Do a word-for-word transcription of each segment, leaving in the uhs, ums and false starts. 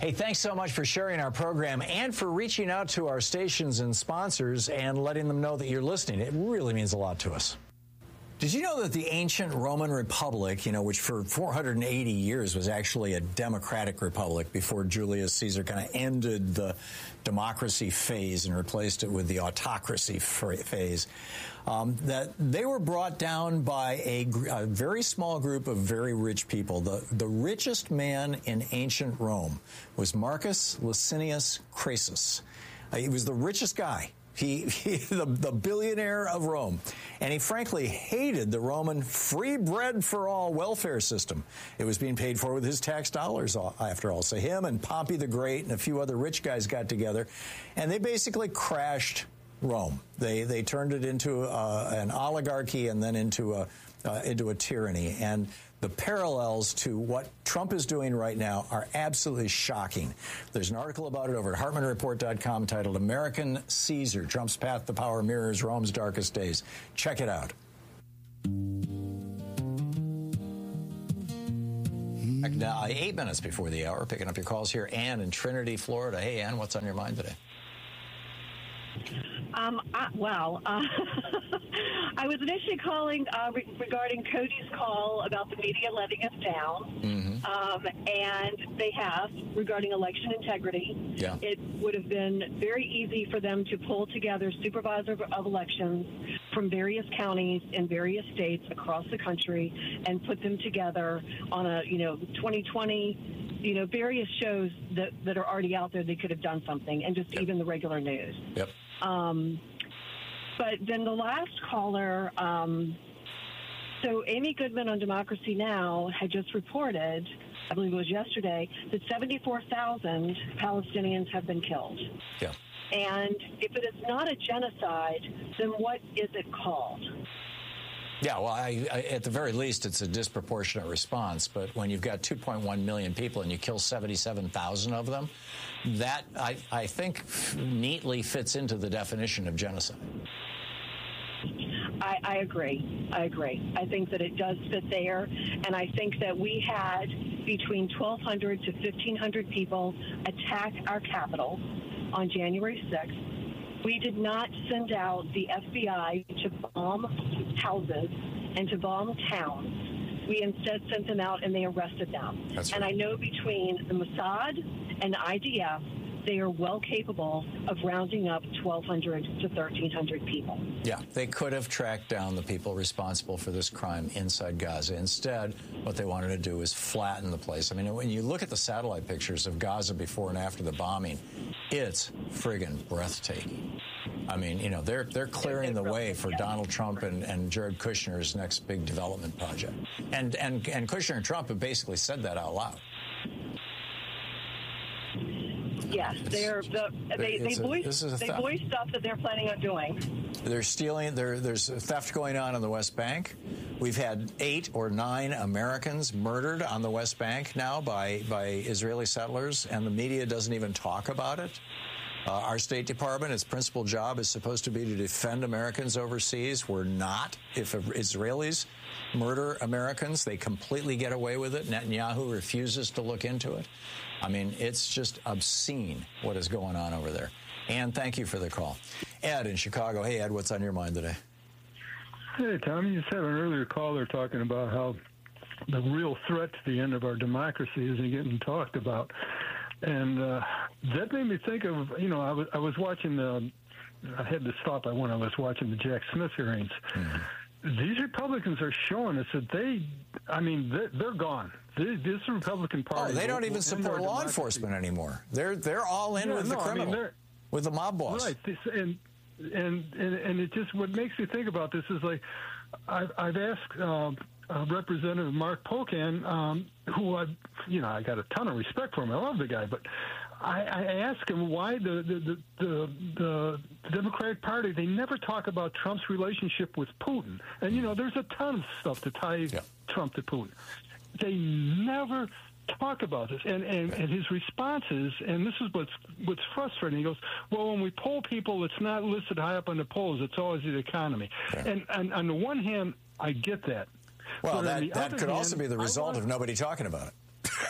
Hey, thanks so much for sharing our program and for reaching out to our stations and sponsors and letting them know that you're listening. It really means a lot to us. Did you know that the ancient Roman Republic, you know, which for four hundred eighty years was actually a democratic republic before Julius Caesar kind of ended the democracy phase and replaced it with the autocracy phase, um, that they were brought down by a, a very small group of very rich people. The, the richest man in ancient Rome was Marcus Licinius Crassus. Uh, he was the richest guy. He, he the, the billionaire of Rome, and he frankly hated the Roman free bread for all welfare system. It was being paid for with his tax dollars, after all. So him and Pompey the Great and a few other rich guys got together, and they basically crashed Rome. They they turned it into uh, an oligarchy and then into a uh, into a tyranny. And the parallels to what Trump is doing right now are absolutely shocking. There's an article about it over at Hartmann Report dot com titled "American Caesar: Trump's Path to Power Mirrors Rome's Darkest Days." Check it out. Now, eight minutes before the hour, picking up your calls here. Ann in Trinity, Florida. Hey, Ann, what's on your mind today? Um, I, well, uh, I was initially calling uh, re- regarding Cody's call about the media letting us down, mm-hmm. um, and they have regarding election integrity. Yeah. It would have been very easy for them to pull together supervisor of elections from various counties in various states across the country and put them together on a, you know, twenty twenty. You know, various shows that, that are already out there, they could have done something, and just yep. even the regular news. Yep. Um, but then the last caller, um, so Amy Goodman on Democracy Now! Had just reported, I believe it was yesterday, that seventy-four thousand Palestinians have been killed. Yeah. And if it is not a genocide, then what is it called? Yeah, well, I, I, at the very least, it's a disproportionate response. But when you've got two point one million people and you kill seventy-seven thousand of them, that, I, I think, neatly fits into the definition of genocide. I, I agree. I agree. I think that it does fit there. And I think that we had between twelve hundred to fifteen hundred people attack our Capitol on January sixth. We did not send out the F B I to bomb houses and to bomb towns. We instead sent them out and they arrested them. That's right. And I know between the Mossad and the I D F, they are well capable of rounding up twelve hundred to thirteen hundred people. Yeah, they could have tracked down the people responsible for this crime inside Gaza. Instead, what they wanted to do is flatten the place. I mean, when you look at the satellite pictures of Gaza before and after the bombing, it's friggin' breathtaking. I mean, you know, they're they're clearing the way for Donald Trump and, and Jared Kushner's next big development project. And, and, and Kushner and Trump have basically said that out loud. Yes, they're the, they they voice they voice stuff that they're planning on doing. They're stealing. There, there's theft going on in the West Bank. We've had eight or nine Americans murdered on the West Bank now by by Israeli settlers, and the media doesn't even talk about it. Uh, our State Department, its principal job is supposed to be to defend Americans overseas. We're not. If Israelis murder Americans, they completely get away with it. Netanyahu refuses to look into it. I mean, it's just obscene what is going on over there. Ann, thank you for the call. Ed in Chicago. Hey, Ed, what's on your mind today? Hey, Tom, you just had an earlier caller talking about how the real threat to the end of our democracy isn't getting talked about. And uh, that made me think of, you know, I was, I was watching the, I had to stop when I was watching the Jack Smith hearings. Mm-hmm. These Republicans are showing us that they, I mean, they're, they're gone. This, this Republican Party. Oh, they don't even support law democracy. enforcement anymore. They're they're all in yeah, with no, the criminal, I mean, with the mob boss. Right. This, and, and and and it just, what makes me think about this is, like, I've, I've asked uh, uh, Representative Mark Pocan, um, who I, you know, I got a ton of respect for him. I love the guy, but I, I asked him why the the, the the the Democratic Party, they never talk about Trump's relationship with Putin. And, you know, there's a ton of stuff to tie yeah. Trump to Putin. They never talk about this. And, and, and his response is, and this is what's what's frustrating, he goes, well, when we poll people, it's not listed high up on the polls. It's always the economy. Yeah. And, and on the one hand, I get that. Well, that, that could hand, also be the result want, of nobody talking about it.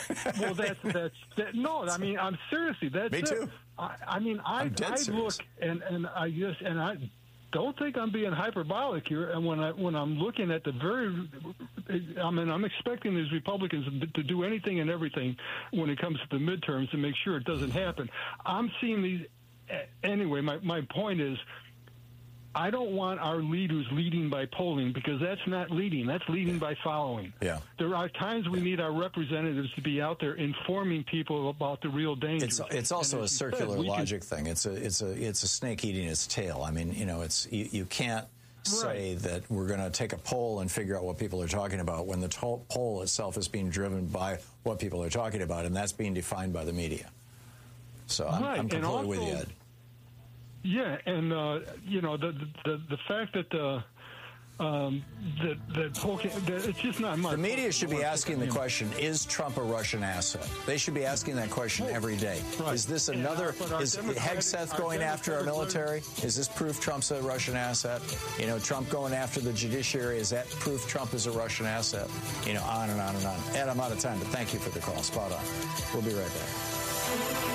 Well, that's that's that, no. I mean, I'm seriously. That's Me too. It. I, I mean, I I'm dead I serious. look and and I just and I don't think I'm being hyperbolic here. And when I when I'm looking at the very, I mean, I'm expecting these Republicans to do anything and everything when it comes to the midterms to make sure it doesn't happen. I'm seeing these anyway. My my point is, I don't want our leaders leading by polling, because that's not leading. That's leading by following. Yeah. There are times we need our representatives to be out there informing people about the real dangers. It's it's also And a as you circular said, we logic can- thing. It's a it's a it's a snake eating its tail. I mean, you know, it's you, you can't say Right. that we're going to take a poll and figure out what people are talking about when the to- poll itself is being driven by what people are talking about, and that's being defined by the media. So I'm, Right, I'm and completely with you, also- Ed. Yeah, and uh, you know the the the fact that the um, that that, Polk, that it's just not much. The media should be asking the question, is Trump a Russian asset? They should be asking that question every day. Right. Is this And, uh, another, but our is Democratic- Hegseth our going after our Democratic- military? Is this proof Trump's a Russian asset? You know, Trump going after the judiciary, is that proof Trump is a Russian asset? You know, on and on and on. Ed, I'm out of time, but thank you for the call. Spot on. We'll be right back.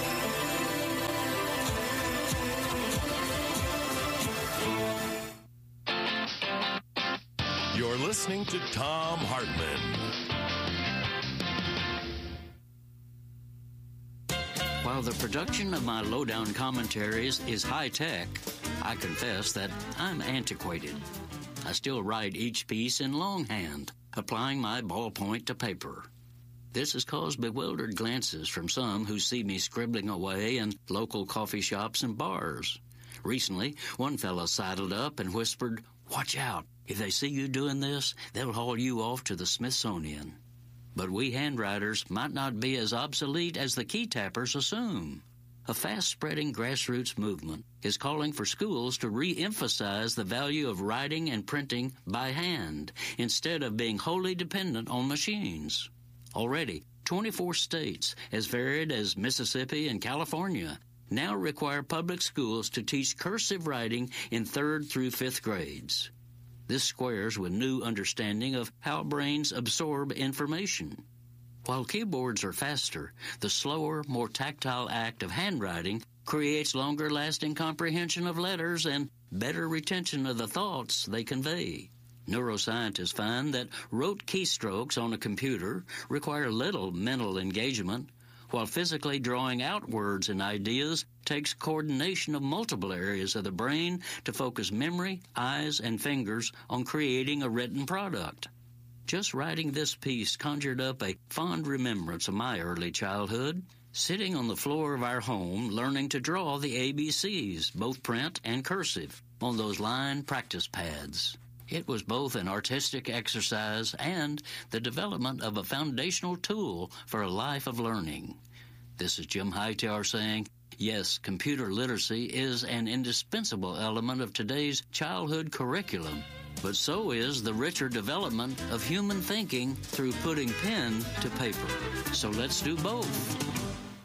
You're listening to Thom Hartmann. While the production of my lowdown commentaries is high-tech, I confess that I'm antiquated. I still write each piece in longhand, applying my ballpoint to paper. This has caused bewildered glances from some who see me scribbling away in local coffee shops and bars. Recently, one fellow sidled up and whispered, "Watch out. If they see you doing this, they'll haul you off to the Smithsonian." But we handwriters might not be as obsolete as the key tappers assume. A fast-spreading grassroots movement is calling for schools to re-emphasize the value of writing and printing by hand instead of being wholly dependent on machines. Already, twenty-four states, as varied as Mississippi and California, now require public schools to teach cursive writing in third through fifth grades. This squares with new understanding of how brains absorb information. While keyboards are faster, the slower, more tactile act of handwriting creates longer-lasting comprehension of letters and better retention of the thoughts they convey. Neuroscientists find that rote keystrokes on a computer require little mental engagement, while physically drawing out words and ideas takes coordination of multiple areas of the brain to focus memory, eyes, and fingers on creating a written product. Just writing this piece conjured up a fond remembrance of my early childhood, sitting on the floor of our home learning to draw the A B Cs, both print and cursive, on those line practice pads. It was both an artistic exercise and the development of a foundational tool for a life of learning. This is Jim Hightower saying, yes, computer literacy is an indispensable element of today's childhood curriculum, but so is the richer development of human thinking through putting pen to paper. So let's do both.